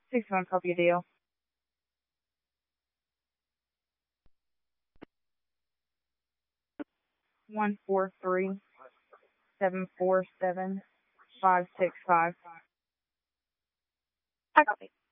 6-1, copy a deal. One 747 565. I copy.